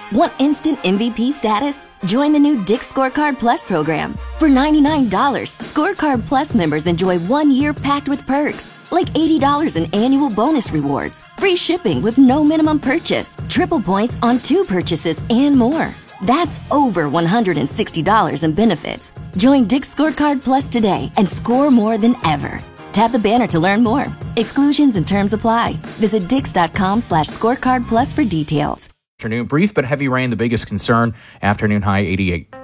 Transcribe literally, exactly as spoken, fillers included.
Want instant M V P status? Join the new Dick's Scorecard Plus program. For ninety-nine dollars, Scorecard Plus members enjoy one year packed with perks, like eighty dollars in annual bonus rewards, free shipping with no minimum purchase, triple points on two purchases, and more. That's over one hundred sixty dollars in benefits. Join Dick's Scorecard Plus today and score more than ever. Tap the banner to learn more. Exclusions and terms apply. Visit dix.com slash scorecard plus for details. Afternoon, brief but heavy rain, the biggest concern. Afternoon high eighty-eight.